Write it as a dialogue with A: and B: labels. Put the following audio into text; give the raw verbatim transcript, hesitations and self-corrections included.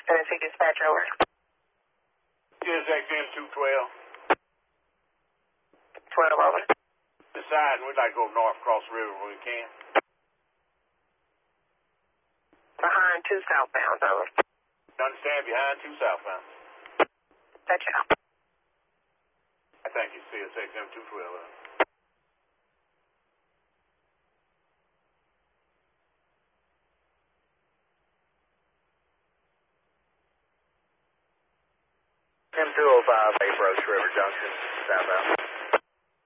A: Tennessee dispatch over.
B: C S X M two twelve.
A: twelve over.
B: Decide, we'd like to go north across the river when we can.
A: Behind two southbound, over.
B: Understand, behind two southbound.
A: That's you.
B: Thank you, C S X M two twelve. M two oh five, approach River Junction, southbound.